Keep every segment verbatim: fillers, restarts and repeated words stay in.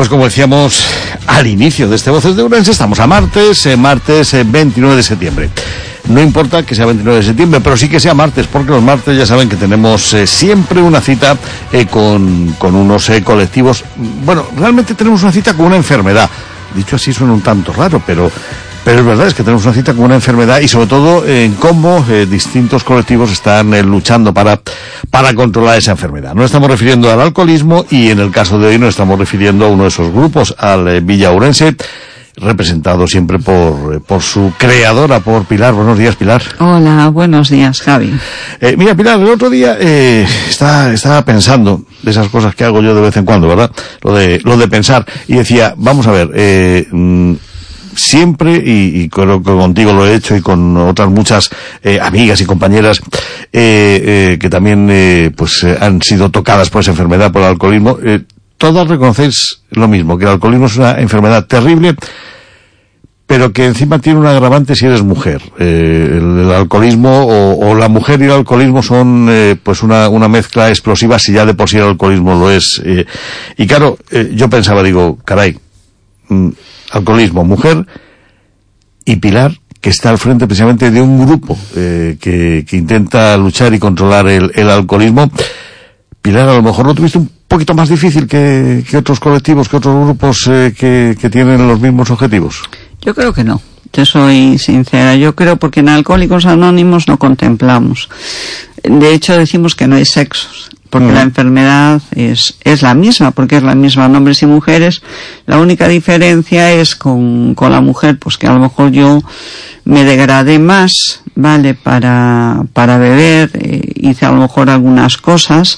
Pues como decíamos al inicio de este Voces de Ourense, estamos a martes, eh, martes eh, veintinueve de septiembre. No importa que sea veintinueve de septiembre, pero sí que sea martes, porque los martes ya saben que tenemos eh, siempre una cita eh, con, con unos eh, colectivos. Bueno, realmente tenemos una cita con una enfermedad. Dicho así suena un tanto raro, pero... Pero es verdad, es que tenemos una cita con una enfermedad y sobre todo en cómo eh, distintos colectivos están eh, luchando para, para controlar esa enfermedad. Nos estamos refiriendo al alcoholismo y en el caso de hoy nos estamos refiriendo a uno de esos grupos, al eh, Villa Ourense, representado siempre por, eh, por su creadora, por Pilar. Buenos días, Pilar. Hola, buenos días, Javi. Eh, mira, Pilar, el otro día eh, estaba, estaba pensando de esas cosas que hago yo de vez en cuando, ¿verdad? Lo de, lo de pensar y decía, vamos a ver, eh... Mm, siempre, y, y creo que contigo lo he hecho y con otras muchas eh, amigas y compañeras eh, eh, que también eh, pues eh, han sido tocadas por esa enfermedad, por el alcoholismo, eh, todas reconocéis lo mismo, que el alcoholismo es una enfermedad terrible, pero que encima tiene un agravante si eres mujer. Eh, el, el alcoholismo o, o la mujer y el alcoholismo son eh, pues una, una mezcla explosiva si ya de por sí el alcoholismo lo es. Eh, y claro, eh, yo pensaba, digo, caray, mm, alcoholismo, mujer, y Pilar, que está al frente precisamente de un grupo eh, que, que intenta luchar y controlar el, el alcoholismo. Pilar, a lo mejor lo tuviste un poquito más difícil que, que otros colectivos, que otros grupos eh, que, que tienen los mismos objetivos. Yo creo que no, te soy sincera. Yo creo porque en Alcohólicos Anónimos no contemplamos. De hecho, decimos que no hay sexos. Porque mm. la enfermedad es, es la misma, porque es la misma en hombres y mujeres. La única diferencia es con, con la mujer, pues que a lo mejor yo me degradé más, ¿vale? Para, para beber, eh, hice a lo mejor algunas cosas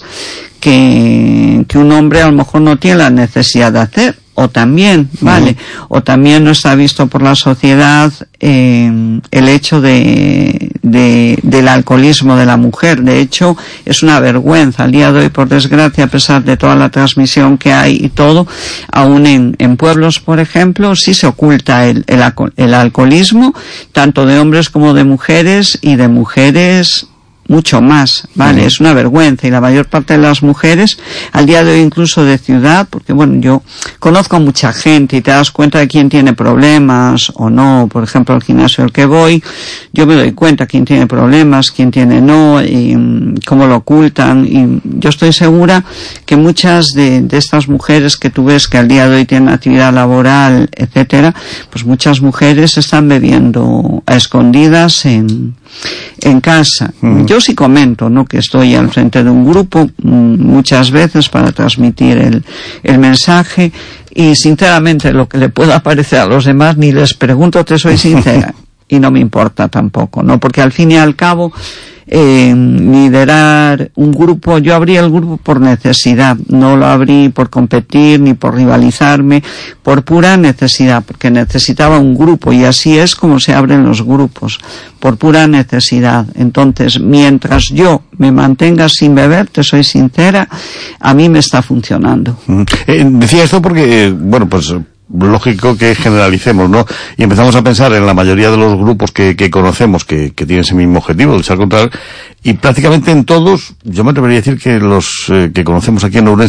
que, que un hombre a lo mejor no tiene la necesidad de hacer. O también, ¿vale? Uh-huh. O también no está visto por la sociedad eh, el hecho de, de del alcoholismo de la mujer. De hecho, es una vergüenza. Al día de hoy, por desgracia, a pesar de toda la transmisión que hay y todo, aún en, en pueblos, por ejemplo, sí se oculta el, el, el alcoholismo, tanto de hombres como de mujeres, y de mujeres mucho más, ¿vale? Uh-huh. Es una vergüenza, y la mayor parte de las mujeres, al día de hoy incluso de ciudad, porque bueno, yo conozco a mucha gente y te das cuenta de quién tiene problemas o no. Por ejemplo, al gimnasio al que voy, yo me doy cuenta quién tiene problemas, quién tiene no, y um, cómo lo ocultan, y yo estoy segura que muchas de, de estas mujeres que tú ves que al día de hoy tienen actividad laboral, etcétera, pues muchas mujeres están bebiendo a escondidas en en casa. Mm. Yo sí comento, ¿no?, que estoy al frente de un grupo muchas veces para transmitir el, el mensaje, y sinceramente lo que le pueda parecer a los demás ni les pregunto, te soy sincera, y no me importa tampoco, ¿no? Porque al fin y al cabo eh, liderar un grupo, yo abrí el grupo por necesidad, no lo abrí por competir ni por rivalizarme, por pura necesidad, porque necesitaba un grupo, y así es como se abren los grupos, por pura necesidad. Entonces, mientras yo me mantenga sin beber, te soy sincera, a mí me está funcionando. Eh, decía esto porque, eh, bueno, pues lógico que generalicemos, ¿no? Y empezamos a pensar en la mayoría de los grupos que, que conocemos que, que tienen ese mismo objetivo, luchar contra él, y prácticamente en todos, yo me atrevería a decir que los eh, que conocemos aquí en Ourense